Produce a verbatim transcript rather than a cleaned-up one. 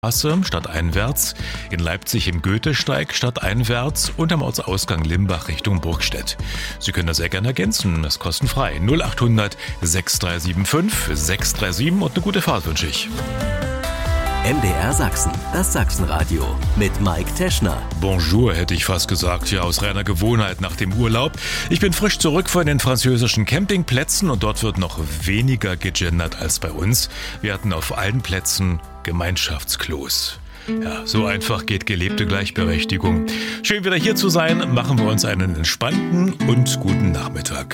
Straße stadteinwärts, in Leipzig im Goethesteig stadteinwärts und am Ortsausgang Limbach Richtung Burgstedt. Sie können das sehr gerne ergänzen, das ist kostenfrei. null acht hundert sechs drei sieben fünf sechs drei sieben und eine gute Fahrt wünsche ich. M D R Sachsen, das Sachsenradio mit Mike Teschner. Bonjour, hätte ich fast gesagt, ja aus reiner Gewohnheit nach dem Urlaub. Ich bin frisch zurück von den französischen Campingplätzen und dort wird noch weniger gegendert als bei uns. Wir hatten auf allen Plätzen Gemeinschaftsklos. Ja, so einfach geht gelebte Gleichberechtigung. Schön wieder hier zu sein, machen wir uns einen entspannten und guten Nachmittag.